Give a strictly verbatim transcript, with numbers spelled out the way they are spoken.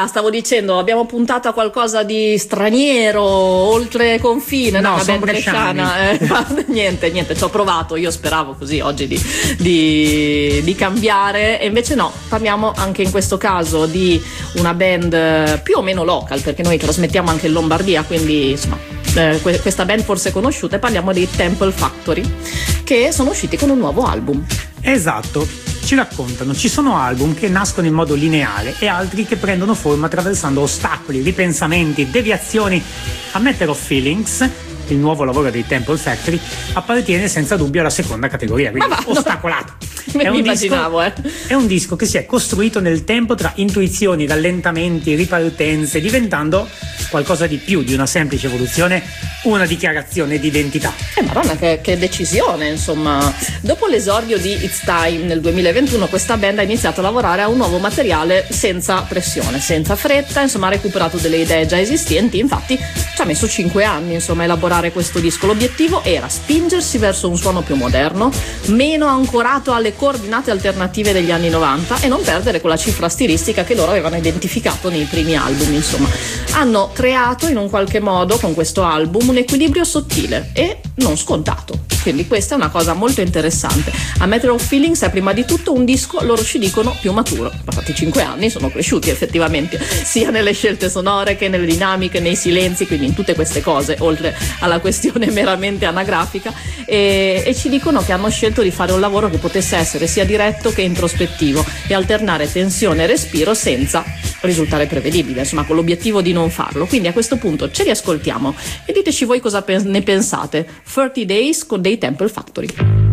stavo dicendo, abbiamo puntato a qualcosa di straniero, oltre confine, no, no una sono band bresciana, eh, niente, niente, ci ho provato, io speravo così oggi di, di, di cambiare, e invece no, parliamo anche in questo caso di una band più o meno local, perché noi trasmettiamo anche in Lombardia, quindi insomma eh, questa band forse conosciuta, e parliamo di Temple Factory, che sono usciti con un nuovo album. Esatto, ci raccontano, ci sono album che nascono in modo lineare e altri che prendono forma attraversando ostacoli, ripensamenti, deviazioni. A Matter of Feelings, il nuovo lavoro dei Temple Factory, appartiene senza dubbio alla seconda categoria, quindi va, ostacolato. Me è, un immaginavo, disco, eh. è un disco che si è costruito nel tempo tra intuizioni, rallentamenti, ripartenze, diventando qualcosa di più di una semplice evoluzione, una dichiarazione di identità. Eh madonna, che, che decisione, insomma. Dopo l'esordio di It's Time nel duemilaventuno, questa band ha iniziato a lavorare a un nuovo materiale senza pressione, senza fretta, insomma ha recuperato delle idee già esistenti, infatti ci ha messo cinque anni insomma a elaborare questo disco. L'obiettivo era spingersi verso un suono più moderno, meno ancorato alle coordinate alternative degli anni novanta, e non perdere quella cifra stilistica che loro avevano identificato nei primi album. Insomma, hanno creato in un qualche modo con questo album un equilibrio sottile e non scontato, quindi questa è una cosa molto interessante. A Matter of Feelings è prima di tutto un disco, loro ci dicono, più maturo. Passati cinque anni sono cresciuti effettivamente, sia nelle scelte sonore che nelle dinamiche, nei silenzi, quindi in tutte queste cose, oltre alla questione meramente anagrafica, e, e ci dicono che hanno scelto di fare un lavoro che potesse essere sia diretto che introspettivo e alternare tensione e respiro senza risultare prevedibile, insomma con l'obiettivo di non farlo. Quindi a questo punto ce li ascoltiamo e diteci voi cosa ne pensate. thirty Days con dei Temple Factory.